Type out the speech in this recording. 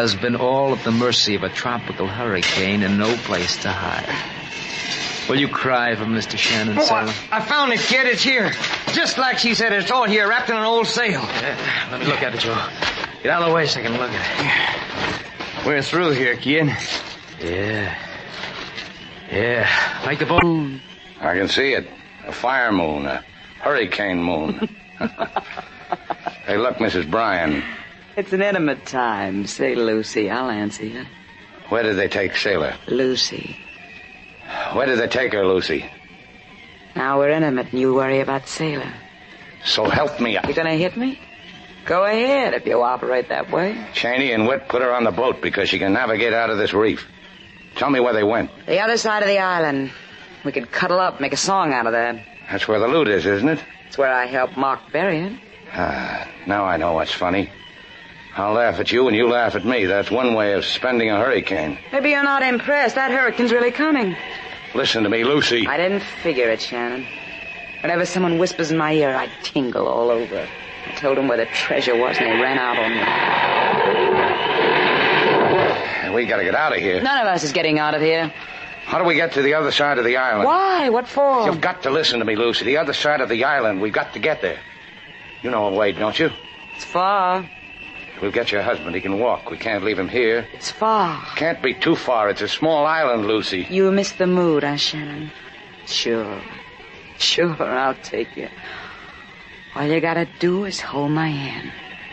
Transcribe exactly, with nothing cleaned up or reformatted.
has been all at the mercy of a tropical hurricane and no place to hide. Will you cry for Mister Shannon, Oh, sailor? I, I found it, kid. It's here. Just like she said, it's all here, wrapped in an old sail. Yeah, let me look at it, Joe. Get out of the way so I can look at it. We're through here, kid. Yeah. Yeah. Like the boat. Moon. I can see it. A fire moon. A hurricane moon. Hey, look, Missus Bryan. It's an intimate time. Say, Lucy, I'll answer you. Where did they take Sailor? Lucy. Where did they take her, Lucy? Now we're intimate and you worry about Sailor. So help me up. You gonna hit me? Go ahead if you operate that way. Cheney and Witt put her on the boat because she can navigate out of this reef. Tell me where they went. The other side of the island. We could cuddle up, make a song out of that. That's where the loot is, isn't it? It's where I helped Mark bury it. Ah, now I know what's funny. I'll laugh at you and you laugh at me. That's one way of spending a hurricane. Maybe you're not impressed. That hurricane's really coming. Listen to me, Lucy. I didn't figure it, Shannon. Whenever someone whispers in my ear, I tingle all over. I told them where the treasure was and they ran out on me. We gotta get out of here. None of us is getting out of here. How do we get to the other side of the island? Why? What for? You've got to listen to me, Lucy. The other side of the island. We've got to get there. You know a way, don't you? It's far. We'll get your husband. He can walk. We can't leave him here. It's far. Can't be too far. It's a small island, Lucy. You missed the mood, huh, Shannon? Sure. Sure, I'll take you. All you gotta do is hold my hand.